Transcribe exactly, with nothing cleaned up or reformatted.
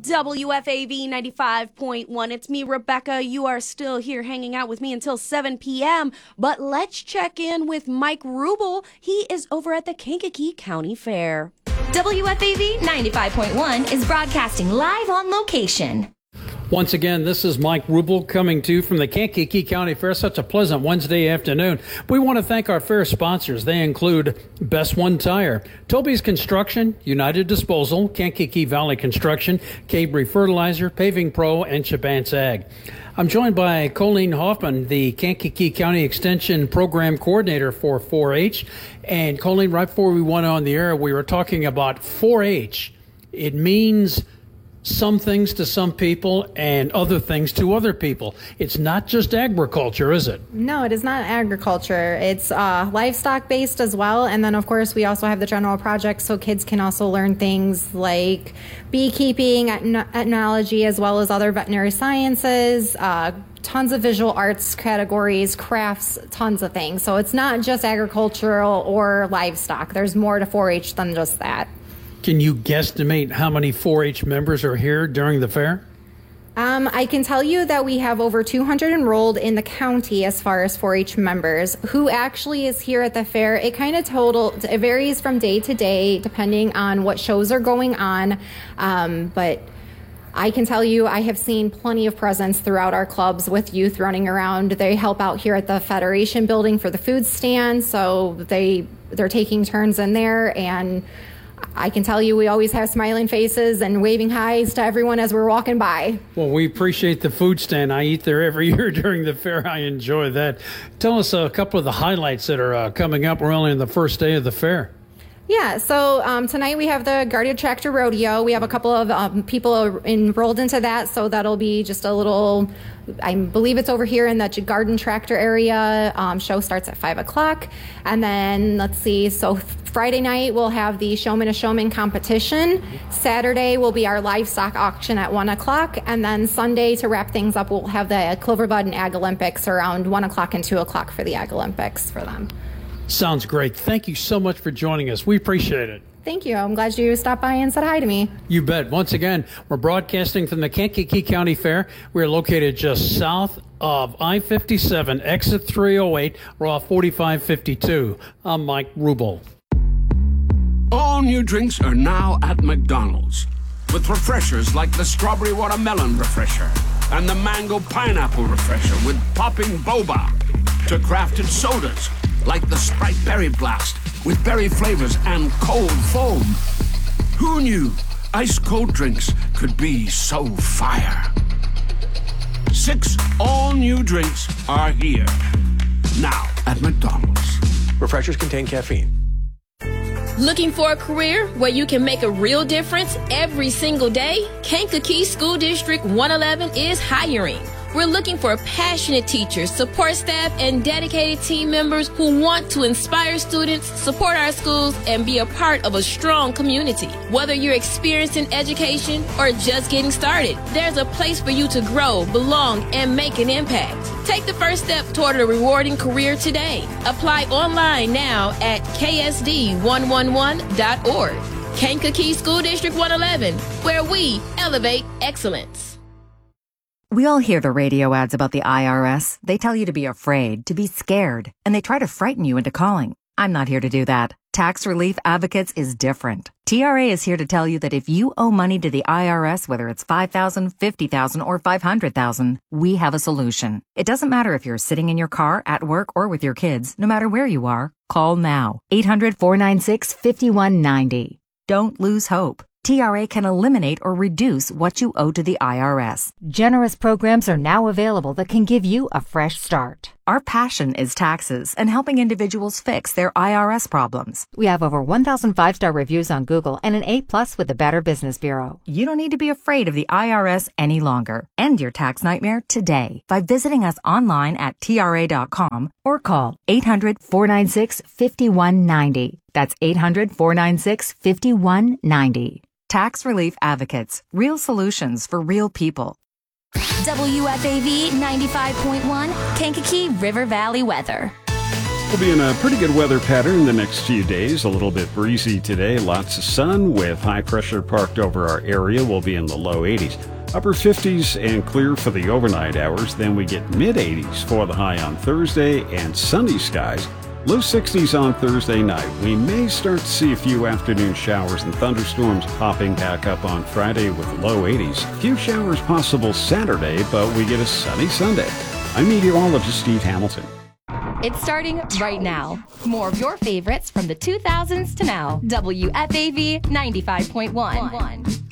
W F A V ninety-five point one. It's me, Rebecca. You are still here hanging out with me until seven p.m. But let's check in with Mike Rubel. He is over at the Kankakee County Fair. W F A V ninety-five point one is broadcasting live on location. Once again, this is Mike Rubel coming to you from the Kankakee County Fair. Such a pleasant Wednesday afternoon. We want to thank our fair sponsors. They include Best One Tire, Toby's Construction, United Disposal, Kankakee Valley Construction, Cabre Fertilizer, Paving Pro, and Chabance Ag. I'm joined by Colleen Hoffman, the Kankakee County Extension Program Coordinator for four H. And Colleen, right before we went on the air, we were talking about four H. It means some things to some people and other things to other people. It's not just agriculture, is it? No, it is not agriculture. It's uh, livestock based as well. And then, of course, we also have the general projects so kids can also learn things like beekeeping, ethnology, as well as other veterinary sciences, uh, tons of visual arts categories, crafts, tons of things. So it's not just agricultural or livestock. There's more to four H than just that. Can you guesstimate how many four H members are here during the fair? Um, I can tell you that we have over two hundred enrolled in the county as far as four H members. Who actually is here at the fair? It kind of total, it varies from day to day depending on what shows are going on. Um, but I can tell you I have seen plenty of presence throughout our clubs with youth running around. They help out here at the Federation building for the food stand, so they they're taking turns in there, and I can tell you we always have smiling faces and waving highs to everyone as we're walking by. Well, we appreciate the food stand. I eat there every year during the fair. I enjoy that. Tell us a couple of the highlights that are uh, coming up. We're only on the first day of the fair. Yeah, so um, tonight we have the Guardian Tractor Rodeo. We have a couple of um, people enrolled into that, so that'll be just a little, I believe it's over here in the Garden Tractor area. Um, show starts at five o'clock. And then, let's see, so Friday night we'll have the Showman to Showman competition. Saturday will be our livestock auction at one o'clock. And then Sunday, to wrap things up, we'll have the Clover Bud and Ag Olympics around one o'clock and two o'clock for the Ag Olympics for them. Sounds great. Thank you so much for joining us. We appreciate it. Thank you. I'm glad you stopped by and said hi to me. You bet. Once again, we're broadcasting from the Kankakee County Fair. We're located just south of I fifty-seven, exit three oh eight, we're off forty-five fifty-two. I'm Mike Rubel. All new drinks are now at McDonald's, with refreshers like the Strawberry Watermelon Refresher and the Mango Pineapple Refresher with popping boba, to crafted sodas like the Sprite Berry Blast with berry flavors and cold foam. Who knew ice-cold drinks could be so fire? Six all-new drinks are here, now at McDonald's. Refreshers contain caffeine. Looking for a career where you can make a real difference every single day? Kankakee School District one eleven is hiring. We're looking for passionate teachers, support staff, and dedicated team members who want to inspire students, support our schools, and be a part of a strong community. Whether you're experienced in education or just getting started, there's a place for you to grow, belong, and make an impact. Take the first step toward a rewarding career today. Apply online now at K S D one eleven dot org. Kankakee School District one eleven, where we elevate excellence. We all hear the radio ads about the I R S. They tell you to be afraid, to be scared, and they try to frighten you into calling. I'm not here to do that. Tax Relief Advocates is different. T R A is here to tell you that if you owe money to the I R S, whether it's five thousand dollars, fifty thousand dollars, or five hundred thousand dollars, we have a solution. It doesn't matter if you're sitting in your car, at work, or with your kids. No matter where you are, call now. eight hundred, four nine six, five one nine zero. Don't lose hope. T R A can eliminate or reduce what you owe to the I R S. Generous programs are now available that can give you a fresh start. Our passion is taxes and helping individuals fix their I R S problems. We have over one thousand five-star reviews on Google and an A plus with the Better Business Bureau. You don't need to be afraid of the I R S any longer. End your tax nightmare today by visiting us online at T R A dot com or call eight hundred, four nine six, five one nine zero. That's eight hundred, four nine six, five one nine zero. Tax Relief Advocates. Real solutions for real people. W F A V ninety-five point one, Kankakee River Valley weather. We'll be in a pretty good weather pattern the next few days. A little bit breezy today, lots of sun with high pressure parked over our area. We'll be in the low eighties. Upper fifties and clear for the overnight hours. Then we get mid eighties for the high on Thursday and sunny skies. Low sixties on Thursday night. We may start to see a few afternoon showers and thunderstorms popping back up on Friday with low eighties. A few showers possible Saturday, but we get a sunny Sunday. I'm meteorologist Steve Hamilton. It's starting right now. More of your favorites from the two thousands to now. W F A V ninety-five point one.